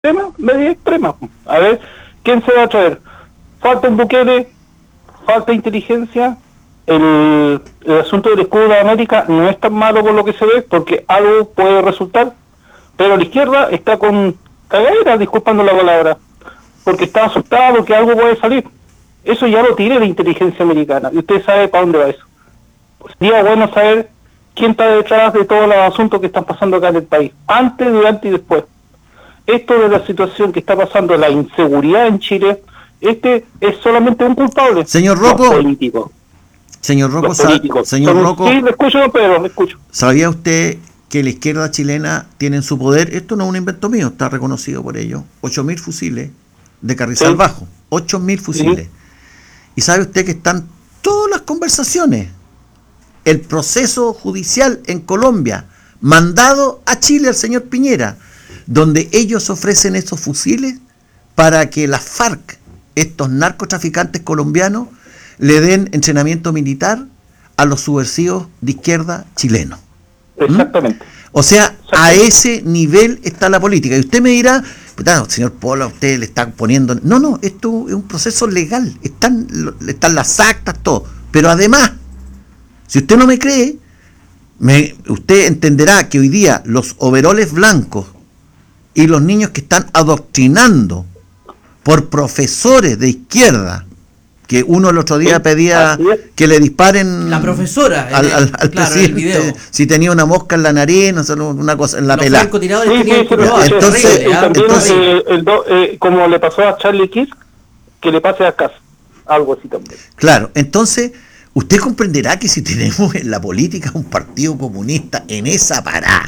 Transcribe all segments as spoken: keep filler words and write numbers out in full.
extrema, medidas extremas. A ver, ¿quién se va a traer? Falta un Bukele, falta inteligencia. El, el asunto del escudo de América no es tan malo por lo que se ve, porque algo puede resultar, pero la izquierda está con cagadera, disculpando la palabra, porque está asustado que algo puede salir. Eso ya lo tiene la inteligencia americana, y usted sabe para dónde va eso. Pues sería bueno saber quién está detrás de todos los asuntos que están pasando acá en el país, antes, durante y después. Esto de la situación que está pasando, la inseguridad en Chile, este es solamente un culpable. Señor Rocco, los políticos. Señor Rocco, Los políticos. señor Son, Rocco, sí, le escucho, pero le escucho. ¿Sabía usted que la izquierda chilena tiene en su poder, esto no es un invento mío, está reconocido por ello, ocho mil fusiles de Carrizal Sí. Bajo, ocho mil fusiles? Sí. ¿Y sabe usted que están todas las conversaciones, el proceso judicial en Colombia, mandado a Chile al señor Piñera, donde ellos ofrecen esos fusiles para que las FARC, estos narcotraficantes colombianos, le den entrenamiento militar a los subversivos de izquierda chilenos? Exactamente. ¿Mm? O sea, a ese nivel está la política. Y usted me dirá, no, señor Polo, a usted le están poniendo... No, no, esto es un proceso legal. Están, están las actas, todo. Pero además, si usted no me cree, me, usted entenderá que hoy día los overoles blancos y los niños que están adoctrinando por profesores de izquierda, que uno el otro día pedía que le disparen la profesora al, al, al claro, presidente si tenía una mosca en la nariz, no sé, una cosa en la pelada. Sí, sí, sí, entonces, entonces eh, el do, eh, como le pasó a Charlie Kirk, que le pase a Kass, algo así también. Claro, entonces usted comprenderá que si tenemos en la política un partido comunista en esa parada,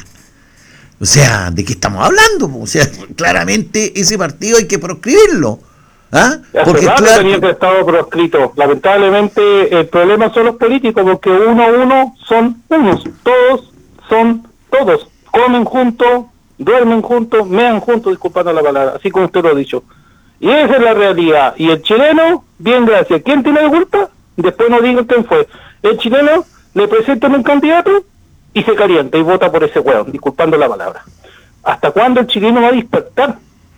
o sea, ¿de qué estamos hablando? O sea, claramente ese partido hay que proscribirlo. ¿Ah? Porque claro, tenía que estar proscrito. Lamentablemente el problema son los políticos, porque uno a uno son unos, todos son todos, comen juntos, duermen juntos, mean juntos, disculpando la palabra, así como usted lo ha dicho. Y esa es la realidad. Y el chileno, bien, gracias. ¿Quién tiene la culpa? Después no digan quién fue. El chileno le presentan un candidato y se calienta y vota por ese hueón, disculpando la palabra. ¿Hasta cuándo el chileno va a despertar?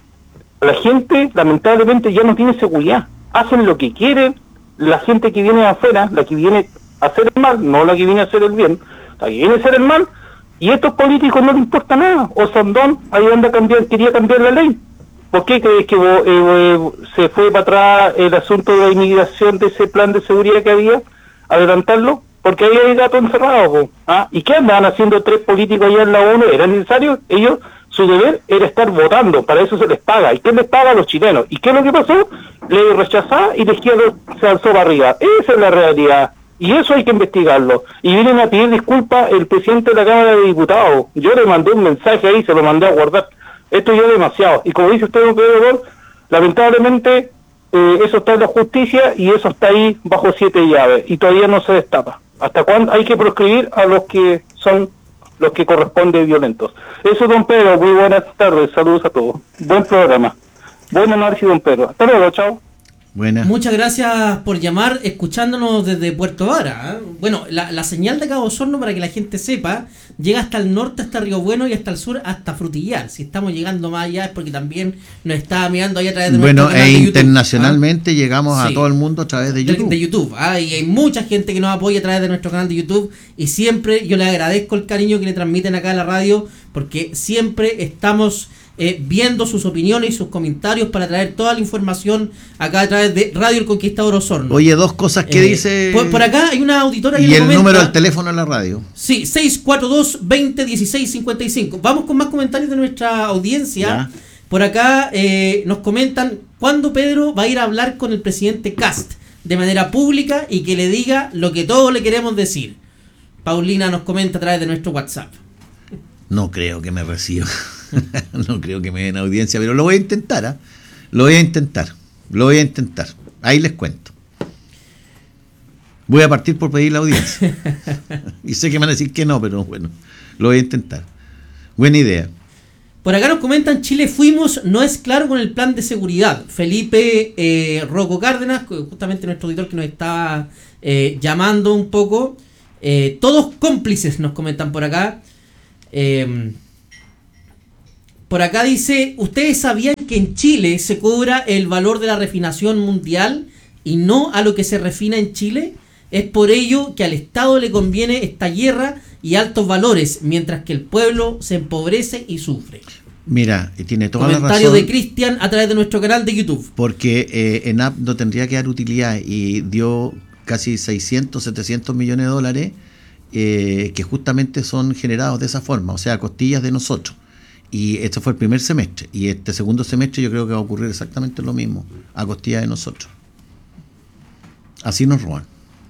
La gente lamentablemente ya no tiene seguridad, hacen lo que quieren, la gente que viene de afuera, la que viene a hacer el mal, no la que viene a hacer el bien, la que viene a hacer el mal, y a estos políticos no les importa nada. O Sandón, ahí anda a cambiar, quería cambiar la ley. ¿Por qué crees que eh, eh, se fue para atrás el asunto de la inmigración de ese plan de seguridad que había? Adelantarlo, porque ahí hay gato encerrado. ¿Ah? ¿Y qué andaban haciendo tres políticos allá en la ONU? ¿Era necesario? Ellos... Su deber era estar votando, para eso se les paga. ¿Y quién les paga? A los chilenos. ¿Y qué es lo que pasó? Le rechazaba y la izquierda se alzó para arriba. Esa es la realidad. Y eso hay que investigarlo. Y vienen a pedir disculpas el presidente de la Cámara de Diputados. Yo le mandé un mensaje ahí, se lo mandé a guardar. Esto ya es demasiado. Y como dice usted, don Pedro Gol, lamentablemente eh, eso está en la justicia y eso está ahí bajo siete llaves. Y todavía no se destapa. ¿Hasta cuándo? Hay que proscribir a los que son... los que corresponden violentos. Eso, don Pedro, muy buenas tardes, saludos a todos. Buen programa. Buen análisis, don Pedro. Hasta luego, chao. Buenas. Muchas gracias por llamar, escuchándonos desde Puerto Vara. ¿eh? Bueno, la, la señal de Cabo Osorno, para que la gente sepa, llega hasta el norte, hasta Río Bueno, y hasta el sur, hasta Frutillar. Si estamos llegando más allá es porque también nos está mirando ahí a través de bueno, nuestro canal e de YouTube. internacionalmente ¿ah? llegamos sí. a todo el mundo a través de YouTube. De, de YouTube ¿ah? Y hay mucha gente que nos apoya a través de nuestro canal de YouTube. Y siempre yo le agradezco el cariño que le transmiten acá a la radio, porque siempre estamos... Eh, viendo sus opiniones y sus comentarios para traer toda la información acá a través de Radio El Conquistador Osorno. Oye, dos cosas que eh, dice... Por, por acá hay una auditora que y el comenta, número del teléfono en la radio. Sí, seis cuatro dos, veinte, dieciséis, cincuenta y cinco. Vamos con más comentarios de nuestra audiencia. Ya. Por acá eh, nos comentan cuándo Pedro va a ir a hablar con el presidente Kast de manera pública y que le diga lo que todos le queremos decir. Paulina nos comenta a través de nuestro WhatsApp. No creo que me reciba. No creo que me den audiencia, pero lo voy a intentar, ¿eh? Lo voy a intentar, lo voy a intentar. Ahí les cuento. Voy a partir por pedir la audiencia. Y sé que me van a decir que no, pero bueno, lo voy a intentar. Buena idea. Por acá nos comentan, Chile fuimos, no es claro con el plan de seguridad. Felipe eh, Rocco Cárdenas, justamente nuestro auditor que nos está eh, llamando un poco. Eh, todos cómplices nos comentan por acá. Eh, Por acá dice, ¿ustedes sabían que en Chile se cobra el valor de la refinación mundial y no a lo que se refina en Chile? Es por ello que al Estado le conviene esta guerra y altos valores, mientras que el pueblo se empobrece y sufre. Mira, tiene toda la razón. Comentario de Cristian a través de nuestro canal de YouTube. Porque eh, ENAP no tendría que dar utilidad y dio casi seiscientos, setecientos millones de dólares eh, que justamente son generados de esa forma, o sea, a costillas de nosotros. Y este fue el primer semestre. Y este segundo semestre yo creo que va a ocurrir exactamente lo mismo, a costillas de nosotros. Así nos roban.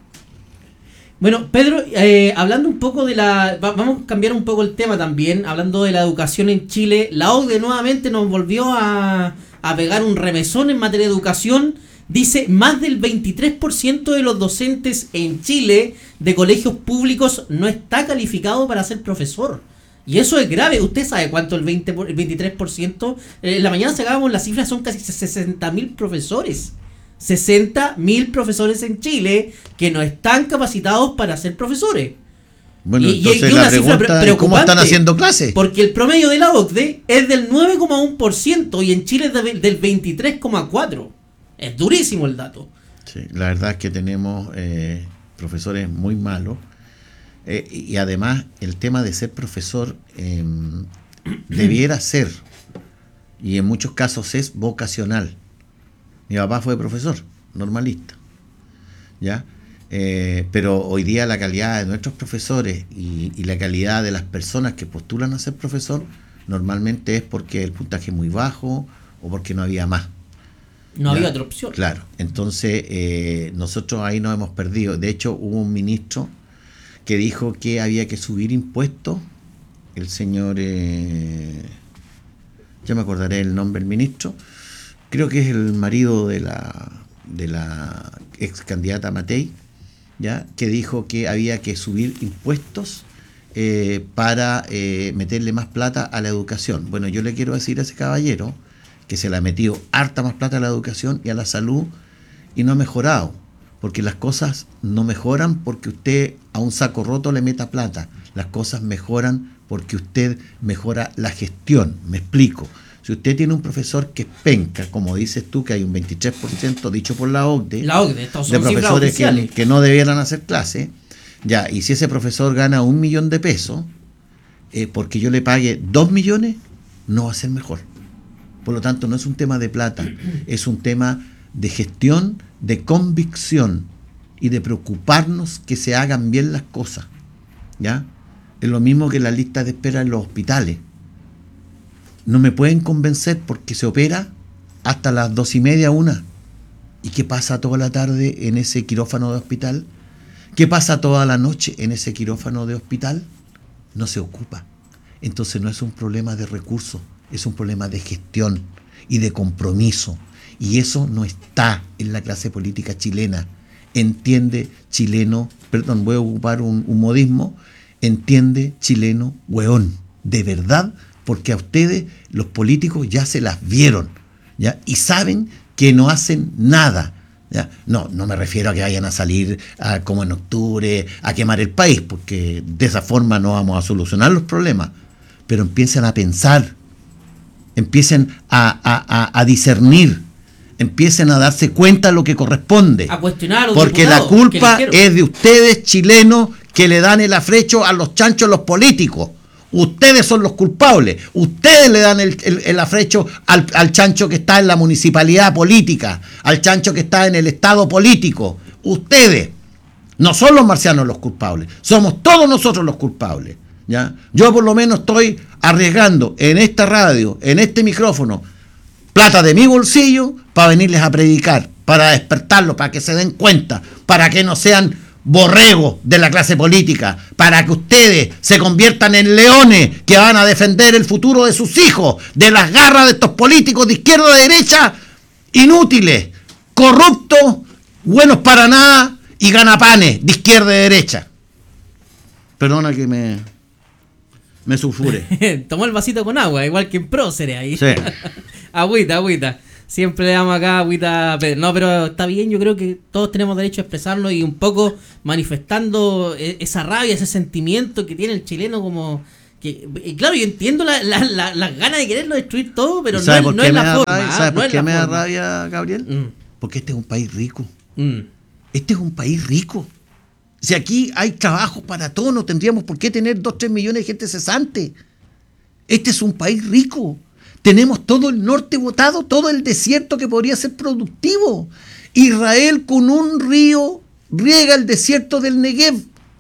Bueno, Pedro, eh, hablando un poco de la... Va, vamos a cambiar un poco el tema también, hablando de la educación en Chile. La O C D E nuevamente nos volvió a, a pegar un remesón en materia de educación. Dice, más del veintitrés por ciento de los docentes en Chile de colegios públicos no está calificado para ser profesor. Y eso es grave. ¿Usted sabe cuánto el, veinte por, el veintitrés por ciento? En la mañana sacábamos las cifras, son casi sesenta mil profesores. sesenta mil profesores en Chile que no están capacitados para ser profesores. Bueno, y, entonces y una la cifra pregunta pre- es ¿cómo están haciendo clases? Porque el promedio de la O C D E es del nueve coma uno por ciento y en Chile es de, del veintitrés coma cuatro por ciento. Es durísimo el dato. Sí, la verdad es que tenemos eh, profesores muy malos. Eh, y además el tema de ser profesor eh, debiera ser, y en muchos casos es vocacional. Mi papá fue profesor, normalista, ¿ya? Eh, pero hoy día la calidad de nuestros profesores y, y la calidad de las personas que postulan a ser profesor normalmente es porque el puntaje es muy bajo o porque no había más. No ¿ya? había otra opción. Claro, entonces eh, nosotros ahí nos hemos perdido. De hecho hubo un ministro que dijo que había que subir impuestos, el señor, eh, ya me acordaré el nombre del ministro, creo que es el marido de la de la ex candidata Matei, ya, que dijo que había que subir impuestos eh, para eh, meterle más plata a la educación. Bueno, yo le quiero decir a ese caballero que se le ha metido harta más plata a la educación y a la salud y no ha mejorado. Porque las cosas no mejoran porque usted a un saco roto le meta plata. Las cosas mejoran porque usted mejora la gestión. Me explico. Si usted tiene un profesor que es penca, como dices tú, que hay un veintitrés por ciento dicho por la O C D E, la O C D E, estos son de profesores que, que no debieran hacer clase, ya, y si ese profesor gana un millón de pesos, eh, porque yo le pague dos millones, no va a ser mejor. Por lo tanto, no es un tema de plata, es un tema de gestión, de convicción y de preocuparnos que se hagan bien las cosas, ¿ya? Es lo mismo que la lista de espera en los hospitales. No me pueden convencer porque se opera hasta las dos y media, una. ¿Y qué pasa toda la tarde en ese quirófano de hospital? ¿Qué pasa toda la noche en ese quirófano de hospital? No se ocupa. Entonces no es un problema de recursos, es un problema de gestión y de compromiso. Y eso no está en la clase política chilena. Entiende chileno, perdón, voy a ocupar un, un modismo, entiende chileno hueón, de verdad, porque a ustedes los políticos ya se las vieron, ¿ya? Y saben que no hacen nada, ¿ya? No, no me refiero a que vayan a salir a, como en octubre a quemar el país, porque de esa forma no vamos a solucionar los problemas, pero empiecen a pensar, empiecen a, a, a, a discernir, empiecen a darse cuenta de lo que corresponde, a cuestionar a los porque diputados, la culpa es de ustedes, chilenos, que le dan el afrecho a los chanchos los políticos. Ustedes son los culpables, ustedes le dan el, el, el afrecho al, al chancho que está en la municipalidad política, al chancho que está en el estado político. Ustedes, no son los marcianos los culpables, somos todos nosotros los culpables, ¿ya? Yo por lo menos estoy arriesgando en esta radio, en este micrófono, plata de mi bolsillo para venirles a predicar, para despertarlos, para que se den cuenta, para que no sean borregos de la clase política, para que ustedes se conviertan en leones que van a defender el futuro de sus hijos de las garras de estos políticos de izquierda a derecha, inútiles, corruptos, buenos para nada y ganapanes de izquierda y derecha. Perdona que me me sulfure. Tomó el vasito con agua, igual que en Próceres ahí. Sí. Agüita, agüita. Siempre le damos acá agüita a Pedro. No, pero está bien, yo creo que todos tenemos derecho a expresarnos y un poco manifestando esa rabia, ese sentimiento que tiene el chileno como Que, y claro, yo entiendo las la, la, la ganas de quererlo destruir todo, pero no, ¿Sabe no es la forma. Rabia? ¿Sabe no por es qué la me da forma. rabia, Gabriel? Mm. Porque este es un país rico. Mm. Este es un país rico. Si aquí hay trabajo para todos, no tendríamos por qué tener dos, tres millones de gente cesante. Este es un país rico. Tenemos todo el norte botado, todo el desierto que podría ser productivo. Israel con un río riega el desierto del Negev,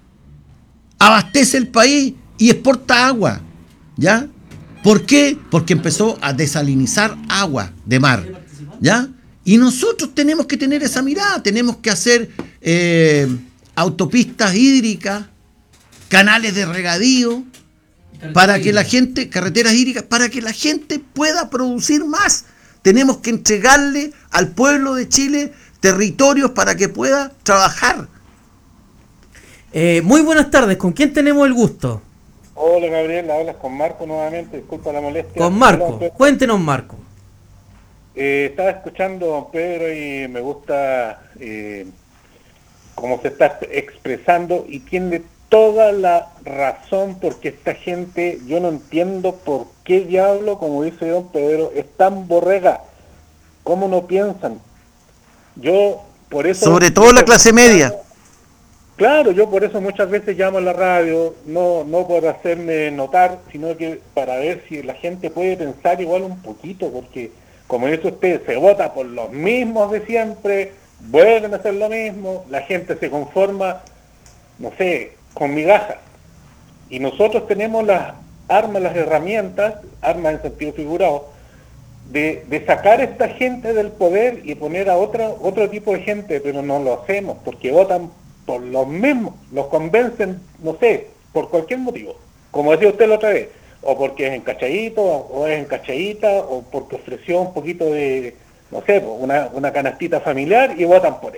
abastece el país y exporta agua. ¿Ya? ¿Por qué? Porque empezó a desalinizar agua de mar. ¿Ya? Y nosotros tenemos que tener esa mirada, tenemos que hacer eh, autopistas hídricas, canales de regadío, para que la gente, carreteras hídricas, para que la gente pueda producir más. Tenemos que entregarle al pueblo de Chile territorios para que pueda trabajar. Eh, muy buenas tardes, ¿con quién tenemos el gusto? Hola Gabriel, hablas con Marco nuevamente, disculpa la molestia. Con Marco, Hola, cuéntenos Marco. eh, estaba escuchando a don Pedro y me gusta eh, cómo se está expresando y tiene toda la razón, porque esta gente, yo no entiendo por qué diablo, como dice don Pedro, es tan borrega. ¿Cómo no piensan? Yo, por eso... Sobre todo la clase media. Claro, yo por eso muchas veces llamo a la radio, no no por hacerme notar, sino que para ver si la gente puede pensar igual un poquito, porque como dice usted, se vota por los mismos de siempre, vuelven a hacer lo mismo, la gente se conforma, no sé, con migajas. Y nosotros tenemos las armas, las herramientas, armas en sentido figurado, de, de sacar a esta gente del poder y poner a otra, otro tipo de gente, pero no lo hacemos, porque votan por los mismos, los convencen, no sé, por cualquier motivo, como decía usted la otra vez, o porque es encachadito, o es encachadita, o porque ofreció un poquito de, no sé, una, una canastita familiar y votan por él.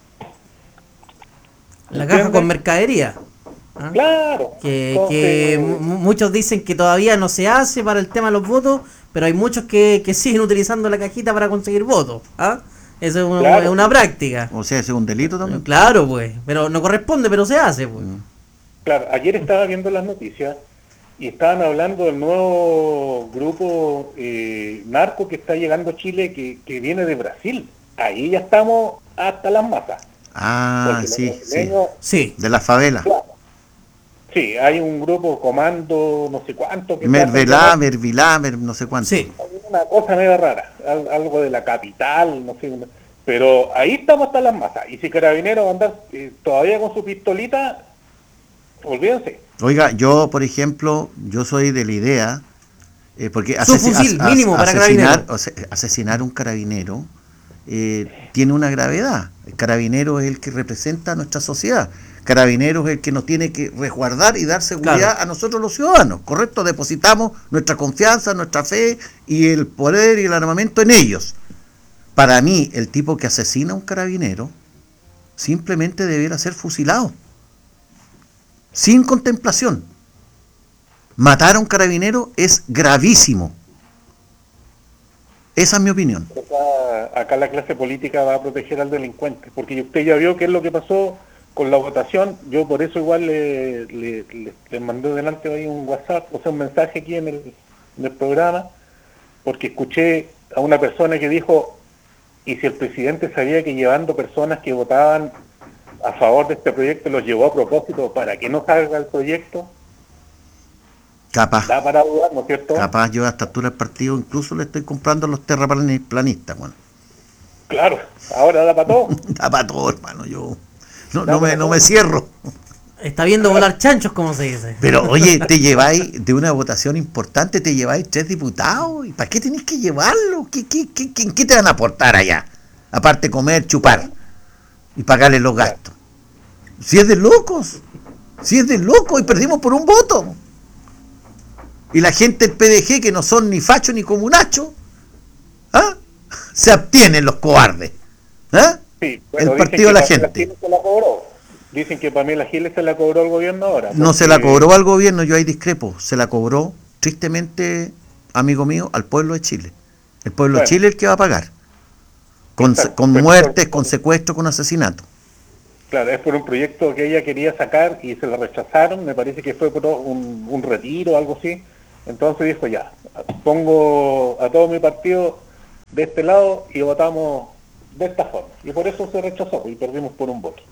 La caja con mercadería. ¿Ah? Claro. Que, Entonces, que m- muchos dicen que todavía no se hace para el tema de los votos, pero hay muchos que, que siguen utilizando la cajita para conseguir votos. ¿Ah? Eso es una, Claro. es una práctica. O sea, ese es un delito también. Claro, pues. Pero no corresponde, pero se hace, pues. Claro, ayer estaba viendo las noticias y estaban hablando del nuevo grupo eh, narco que está llegando a Chile, que, que viene de Brasil. Ahí ya estamos hasta las masas. Ah, Porque sí, los sí. brasileños, Sí. De la favela. claro, sí, hay un grupo comando, no sé cuánto. Que Mervelá, está- Mervilá, Mer, no sé cuánto. Sí. Una cosa medio rara, al- algo de la capital, no sé. Pero ahí estamos hasta las masas. Y si Carabineros va a andar eh, todavía con su pistolita, olvídense. Oiga, yo, por ejemplo, yo soy de la idea, eh, porque Su fusil as- mínimo para asesinar, carabinero. o sea, asesinar a un carabinero eh, tiene una gravedad. El carabinero es el que representa a nuestra sociedad. Carabinero es el que nos tiene que resguardar y dar seguridad Claro. a nosotros los ciudadanos, ¿correcto? Depositamos nuestra confianza, nuestra fe y el poder y el armamento en ellos. Para mí, el tipo que asesina a un carabinero simplemente debiera ser fusilado, sin contemplación. Matar a un carabinero es gravísimo. Esa es mi opinión. Acá, acá la clase política va a proteger al delincuente, porque usted ya vio qué es lo que pasó con la votación. Yo por eso igual le, le, le, le mandé delante ahí un WhatsApp, o sea, un mensaje aquí en el, en el programa, porque escuché a una persona que dijo, y si el presidente sabía que llevando personas que votaban a favor de este proyecto los llevó a propósito para que no salga el proyecto, Capaz, da para dudar, ¿no es cierto? capaz yo a esta altura del partido incluso le estoy comprando a los terraplanistas, bueno. Claro, ahora da para todo. Da para todo, hermano, yo no, Da no, me, para no todo. me cierro. Está viendo volar chanchos, como se dice. Pero oye, te lleváis de una votación importante, te lleváis tres diputados. ¿Y para qué tenés que llevarlo? ¿Qué, qué, qué, qué, qué te van a aportar allá? Aparte comer, chupar y pagarle los gastos. Si es de locos, si es de locos y perdimos por un voto. Y la gente del P D G, que no son ni fachos ni comunachos, ¿ah? Se abstienen los cobardes. ¿Ah? Sí, El dicen partido de que la Pamela gente. Giles se la cobró. Dicen que Pamela Giles se la cobró el gobierno ahora. No se porque- la cobró al gobierno, yo ahí discrepo. Se la cobró, tristemente, amigo mío, al pueblo de Chile. El pueblo Bueno. de Chile es el que va a pagar. Con, Exacto, con pero- muertes, con secuestro, con asesinato. Claro, es por un proyecto que ella quería sacar y se lo rechazaron, me parece que fue por un, un retiro o algo así. Entonces dijo, ya, pongo a todo mi partido de este lado y votamos de esta forma. Y por eso se rechazó y perdimos por un voto.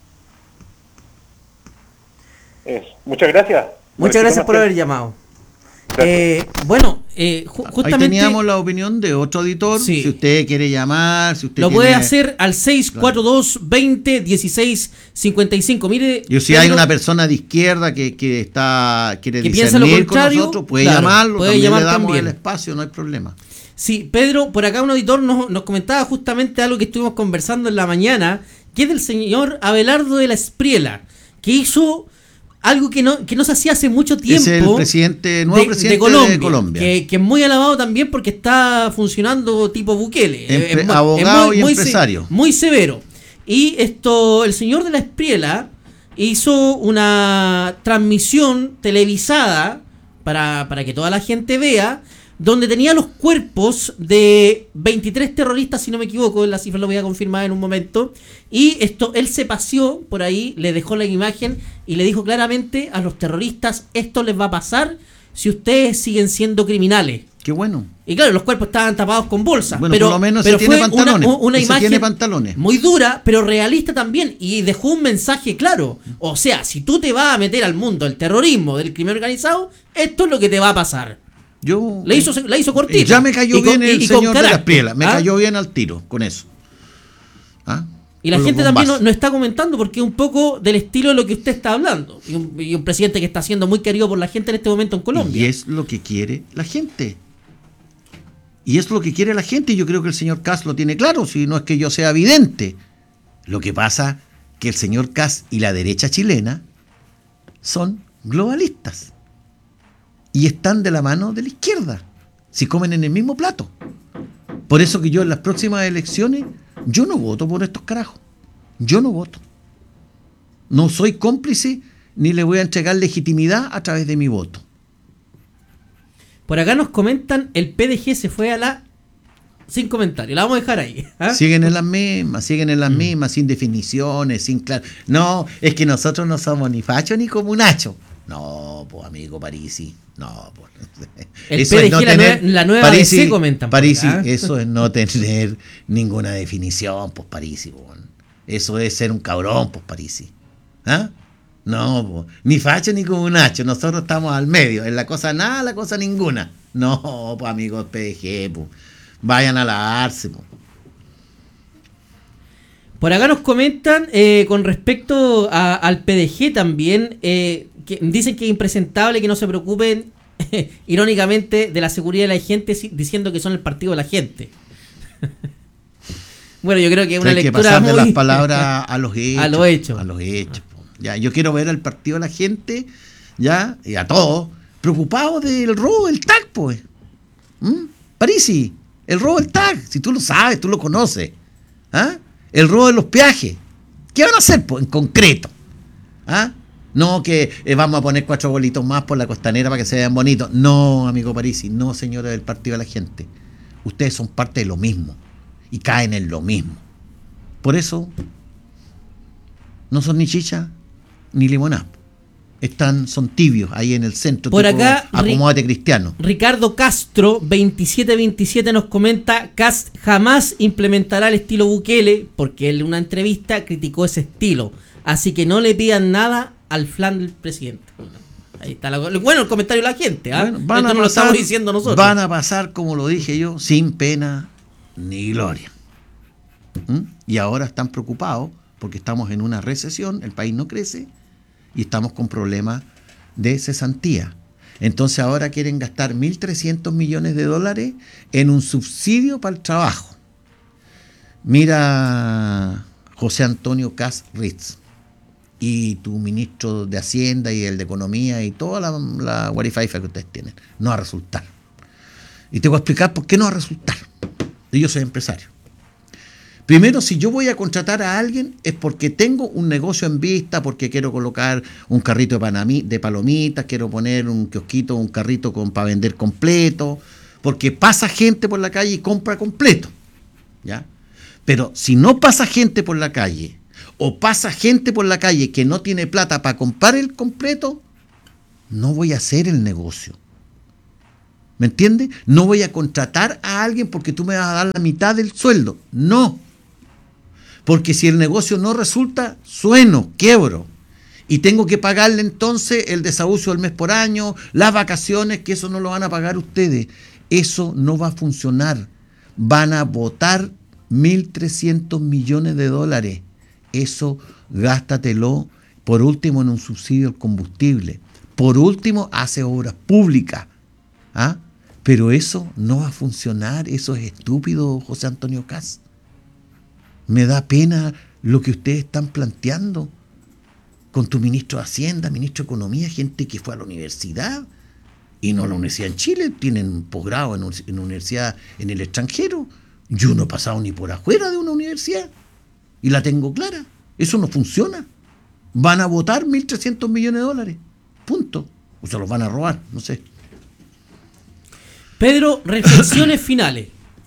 Eso. Muchas gracias. Muchas gracias por haber llamado. Eh, bueno, eh, ju justamente... Ahí teníamos la opinión de otro auditor. Sí. Si usted quiere llamar, si usted lo tiene... puede hacer al seis cuatro dos, veinte, dieciséis, cincuenta y cinco. Mire, y si Pedro, hay una persona de izquierda que, que está quiere que piensa lo contrario, con nosotros, puede claro, llamarlo, puede también llamar le damos también el espacio, no hay problema. Sí, Pedro, por acá un auditor nos, nos comentaba justamente algo que estuvimos conversando en la mañana, que es del señor Abelardo de la Espriela, que hizo... algo que no que no se hacía hace mucho tiempo. Es el presidente, nuevo de, presidente de Colombia, de Colombia. Que, que es muy alabado también porque está funcionando tipo Bukele. Empre es muy, abogado es muy, y muy empresario. Se, muy severo. Y esto, el señor de la Espriela hizo una transmisión televisada para, para que toda la gente vea, donde tenía los cuerpos de veintitrés terroristas, si no me equivoco, la cifra lo voy a confirmar en un momento, y esto, él se paseó por ahí, le dejó la imagen y le dijo claramente a los terroristas, esto les va a pasar si ustedes siguen siendo criminales. Qué bueno. Y claro, los cuerpos estaban tapados con bolsas, bueno, pero, por lo menos pero se fue tiene pantalones, una, una imagen tiene pantalones. muy dura, pero realista también, y dejó un mensaje claro. O sea, si tú te vas a meter al mundo del terrorismo, del crimen organizado, esto es lo que te va a pasar. Yo, le hizo, le hizo cortita. Ya me cayó y bien con, el y, señor y de la Espriela. Me ¿ah? cayó bien al tiro con eso. ¿Ah? Y la gente también nos no está comentando porque es un poco del estilo de lo que usted está hablando. Y un, y un presidente que está siendo muy querido por la gente en este momento en Colombia. Y es lo que quiere la gente. Y es lo que quiere la gente. Y yo creo que el señor Kast lo tiene claro, si no es que yo sea evidente. Lo que pasa que el señor Kast y la derecha chilena son globalistas. Y están de la mano de la izquierda. Si comen en el mismo plato. Por eso que yo en las próximas elecciones, yo no voto por estos carajos. Yo no voto. No soy cómplice ni le voy a entregar legitimidad a través de mi voto. Por acá nos comentan, el P D G se fue a la... Sin comentario, la vamos a dejar ahí. ¿eh? Siguen en las mismas, siguen en las mm. mismas, sin definiciones, sin claro. No, es que nosotros no somos ni facho ni comunacho. No, pues amigo Parisi, no, pues. El eso P D G, es no la, tener, nueva, la nueva Parisi, A B C comentan. Parisi, acá, ¿eh? Eso es no tener ninguna definición, pues Parisi, pues. Eso es ser un cabrón, pues Parisi. ¿Ah? No, pues, ni facho ni comunacho, nosotros estamos al medio, en la cosa nada, la cosa ninguna. No, pues amigos P D G, pues. Vayan a lavarse, pues. Por acá nos comentan eh, con respecto a, al P D G también, eh, que dicen que es impresentable que no se preocupen, irónicamente, de la seguridad de la gente, diciendo que son el partido de la gente. Bueno, yo creo que es una Hay lectura que pasar muy... de las palabras a los hechos. A los hechos. A los hechos. Ya, yo quiero ver al partido de la gente, ya, y a todos, preocupados del robo del T A C, pues. ¿Mm? Parisi, el robo del T A C, si tú lo sabes, tú lo conoces. ¿Ah? El robo de los peajes. ¿Qué van a hacer, pues, en concreto? ¿Ah? No que eh, vamos a poner cuatro bolitos más por la costanera para que se vean bonitos. No, amigo Parisi, no, señores del partido de la gente. Ustedes son parte de lo mismo y caen en lo mismo. Por eso no son ni chicha ni limonada. Están, son tibios ahí en el centro. Por tipo, acá, acomódate cristiano. Ricardo Castro, veintisiete veintisiete, nos comenta: Kast jamás implementará el estilo Bukele, porque él en una entrevista criticó ese estilo. Así que no le pidan nada al flan del presidente. Ahí está la, bueno, el comentario de la gente. ¿eh? Bueno, van Esto a no pasar, lo estamos diciendo nosotros. Van a pasar, como lo dije yo, sin pena ni gloria. ¿Mm? Y ahora están preocupados porque estamos en una recesión, el país no crece y estamos con problemas de cesantía. Entonces ahora quieren gastar mil trescientos millones de dólares en un subsidio para el trabajo. Mira, José Antonio Kast Ritz y tu ministro de Hacienda y el de Economía y toda la, la guarifaifa que ustedes tienen. No va a resultar. Y te voy a explicar por qué no va a resultar. Y yo soy empresario. Primero, si yo voy a contratar a alguien es porque tengo un negocio en vista, porque quiero colocar un carrito de, panamí, de palomitas, quiero poner un kiosquito, un carrito con, para vender completo, porque pasa gente por la calle y compra completo. ¿Ya? Pero si no pasa gente por la calle, o pasa gente por la calle que no tiene plata para comprar el completo, no voy a hacer el negocio. ¿Me entiendes? No voy a contratar a alguien porque tú me vas a dar la mitad del sueldo. No. Porque si el negocio no resulta, sueno, quiebro. Y tengo que pagarle entonces el desahucio del mes por año, las vacaciones, que eso no lo van a pagar ustedes. Eso no va a funcionar. Van a botar mil trescientos millones de dólares. Eso gástatelo, por último, en un subsidio al combustible. Por último, hace obras públicas. ¿Ah? Pero eso no va a funcionar. Eso es estúpido, José Antonio Kast. Me da pena lo que ustedes están planteando con tu ministro de Hacienda, ministro de Economía, gente que fue a la universidad, y no a la universidad en Chile, tienen posgrado en, en una universidad en el extranjero. Yo no he pasado ni por afuera de una universidad, y la tengo clara. Eso no funciona. Van a votar mil trescientos millones de dólares. Punto. O se los van a robar, no sé. Pedro, reflexiones finales.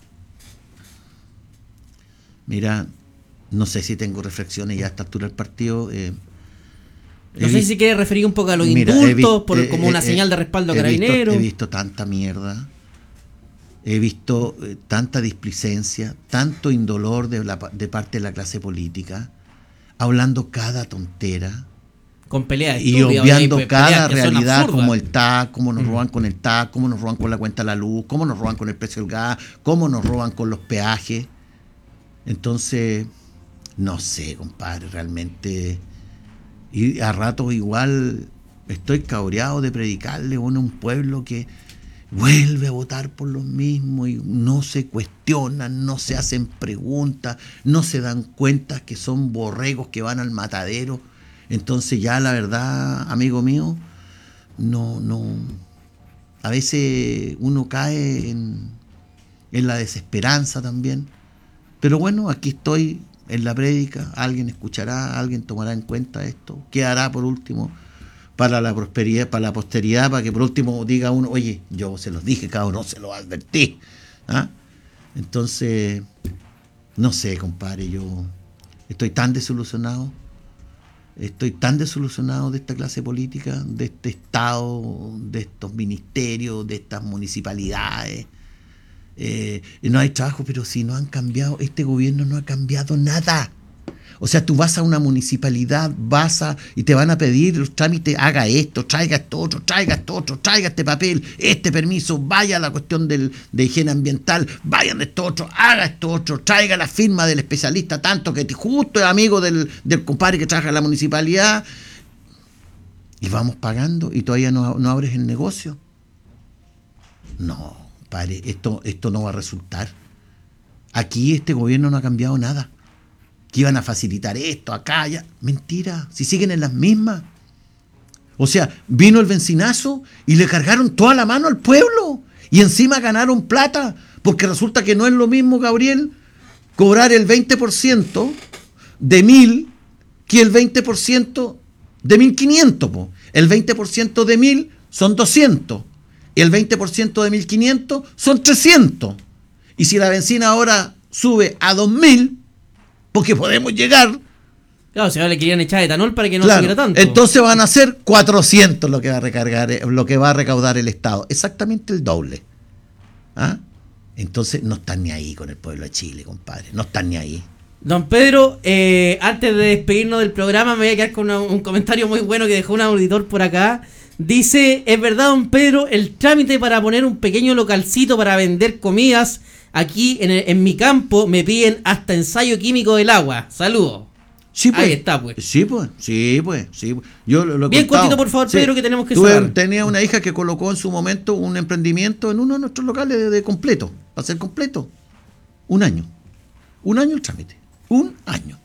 Mira, no sé si tengo reflexiones ya a esta altura del partido. Eh, no sé si quiere referir un poco a los mira, indultos visto, por, como eh, una eh, señal de respaldo a Carabineros. He visto tanta mierda, he visto eh, tanta displicencia, tanto indolor de, la, de parte de la clase política, hablando cada tontera. Con peleas y obviando y cada realidad, como el T A C, cómo nos mm. roban con el T A C, cómo nos roban con la cuenta de la luz, cómo nos roban con el precio del gas, cómo nos roban con los peajes. Entonces, no sé, compadre, realmente, y a ratos igual estoy cabreado de predicarle a un pueblo que vuelve a votar por los mismos y no se cuestionan, no se hacen preguntas, no se dan cuenta que son borregos que van al matadero. Entonces ya la verdad, amigo mío, no, no, a veces uno cae en, en la desesperanza también. Pero bueno, aquí estoy en la prédica, alguien escuchará, alguien tomará en cuenta esto. ¿Qué hará por último para la prosperidad, para la posteridad, para que por último diga uno, oye, yo se los dije, cabrón, no se los advertí? ¿Ah? Entonces, no sé, compadre, yo estoy tan desilusionado, estoy tan desilusionado de esta clase política, de este Estado, de estos ministerios, de estas municipalidades. Eh, no hay trabajo, pero si no han cambiado, este gobierno no ha cambiado nada. O sea, tú vas a una municipalidad, vas a, y te van a pedir los trámites, haga esto, traiga esto otro, traiga esto otro, traiga este papel, este permiso, vaya a la cuestión del, de higiene ambiental, vayan de esto otro, haga esto otro, traiga la firma del especialista tanto que justo es amigo del, del compadre que trabaja en la municipalidad, y vamos pagando y todavía no, no abres el negocio. No, padre, esto, esto no va a resultar. Aquí este gobierno no ha cambiado nada. Que iban a facilitar esto, acá, allá. Mentira, si siguen en las mismas. O sea, vino el bencinazo y le cargaron toda la mano al pueblo. Y encima ganaron plata. Porque resulta que no es lo mismo, Gabriel, cobrar el veinte por ciento de mil que el veinte por ciento de mil quinientos. Po. El veinte por ciento de mil son doscientos. Y el veinte por ciento de mil quinientos son trescientos. Y si la benzina ahora sube a dos mil, porque podemos llegar. Claro, si ahora le querían echar etanol para que no claro, subiera tanto. Entonces van a ser cuatrocientos lo que va a recargar, lo que va a recaudar el Estado. Exactamente el doble. ¿Ah? Entonces no están ni ahí con el pueblo de Chile, compadre. No están ni ahí. Don Pedro, eh, antes de despedirnos del programa, me voy a quedar con una, un comentario muy bueno que dejó un auditor por acá. Dice, es verdad, don Pedro, el trámite para poner un pequeño localcito para vender comidas aquí en, el, en mi campo me piden hasta ensayo químico del agua. Saludos. Sí, pues. Ahí está, pues. Sí, pues. Sí, pues. Sí. Yo lo, lo he Bien contado. cortito, por favor, sí. Pedro, que tenemos que Tuve, cerrar. Tenía una hija que colocó en su momento un emprendimiento en uno de nuestros locales de, de completo. Para ser completo. Un año. Un año el trámite. Un año.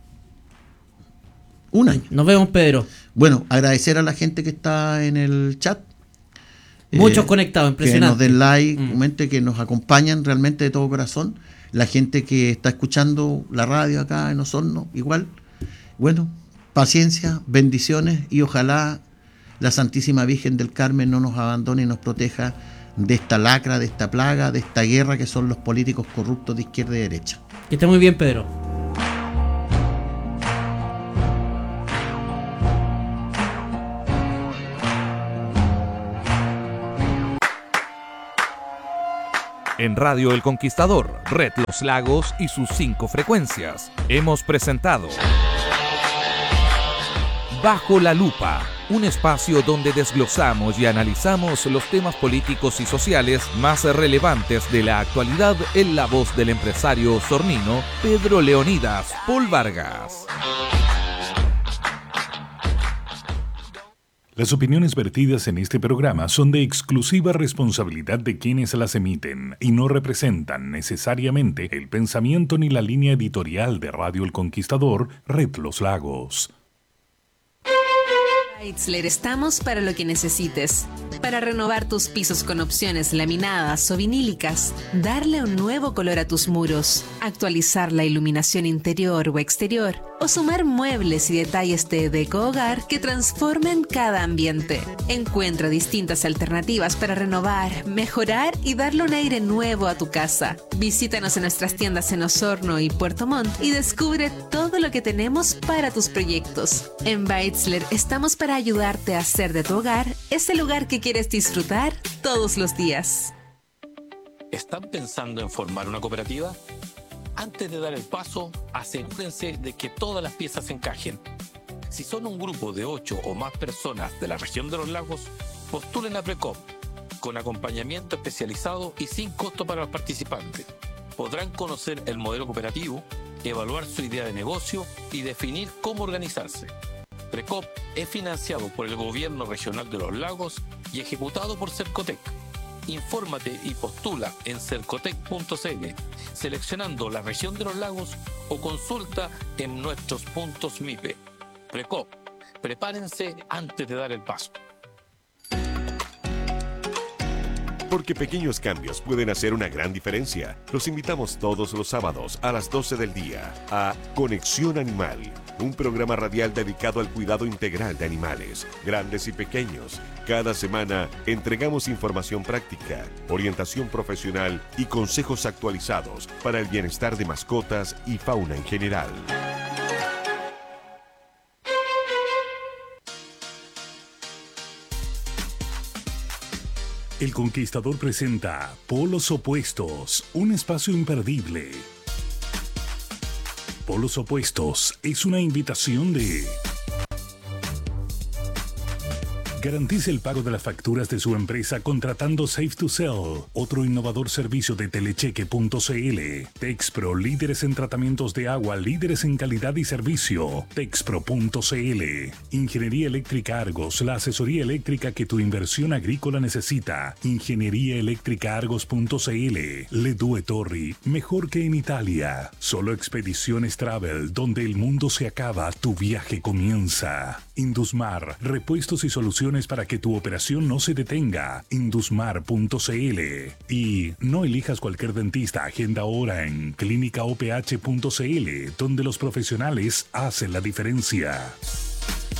Un año. Nos vemos, Pedro. Bueno, agradecer a la gente que está en el chat. Muchos eh, conectados, impresionante. Que nos den like, mm. comente, que nos acompañan realmente de todo corazón. La gente que está escuchando la radio acá en Osorno, igual. Bueno, paciencia, bendiciones y ojalá la Santísima Virgen del Carmen no nos abandone y nos proteja de esta lacra, de esta plaga, de esta guerra que son los políticos corruptos de izquierda y derecha. Que esté muy bien, Pedro. En Radio El Conquistador, Red Los Lagos y sus cinco frecuencias, hemos presentado Bajo la Lupa, un espacio donde desglosamos y analizamos los temas políticos y sociales más relevantes de la actualidad en la voz del empresario sornino Pedro Leonidas Paul Vargas. Las opiniones vertidas en este programa son de exclusiva responsabilidad de quienes las emiten y no representan necesariamente el pensamiento ni la línea editorial de Radio El Conquistador, Red Los Lagos. Beitzler, estamos para lo que necesites. Para renovar tus pisos con opciones laminadas o vinílicas, darle un nuevo color a tus muros, actualizar la iluminación interior o exterior, o sumar muebles y detalles de deco hogar que transformen cada ambiente. Encuentra distintas alternativas para renovar, mejorar y darle un aire nuevo a tu casa. Visítanos en nuestras tiendas en Osorno y Puerto Montt y descubre todo lo que tenemos para tus proyectos. En Beitzler estamos para ayudarte a hacer de tu hogar ese lugar que quieres disfrutar todos los días. ¿Están pensando en formar una cooperativa? Antes de dar el paso, asegúrense de que todas las piezas encajen. Si son un grupo de ocho o más personas de la región de los lagos, postulen a Precop, con acompañamiento especializado y sin costo para los participantes. Podrán conocer el modelo cooperativo, evaluar su idea de negocio y definir cómo organizarse. Precop es financiado por el Gobierno Regional de los Lagos y ejecutado por Cercotec. Infórmate y postula en cercotec punto c l, seleccionando la región de los lagos o consulta en nuestros puntos M I P E. Precop, prepárense antes de dar el paso. Porque pequeños cambios pueden hacer una gran diferencia. Los invitamos todos los sábados a las doce del día a Conexión Animal, un programa radial dedicado al cuidado integral de animales, grandes y pequeños. Cada semana entregamos información práctica, orientación profesional y consejos actualizados para el bienestar de mascotas y fauna en general. El Conquistador presenta Polos Opuestos, un espacio imperdible. Polos Opuestos es una invitación de... Garantice el pago de las facturas de su empresa contratando Safe to Sell, otro innovador servicio de telecheque punto c l. Texpro, líderes en tratamientos de agua, líderes en calidad y servicio. Texpro punto c l. Ingeniería Eléctrica Argos, la asesoría eléctrica que tu inversión agrícola necesita. Ingeniería Eléctrica Argos punto c l. Le Due Torri, mejor que en Italia. Solo Expediciones Travel, donde el mundo se acaba, tu viaje comienza. Indusmar, repuestos y soluciones para que tu operación no se detenga. Indusmar punto c l. Y no elijas cualquier dentista, agenda ahora en clínica o p h punto c l, donde los profesionales hacen la diferencia.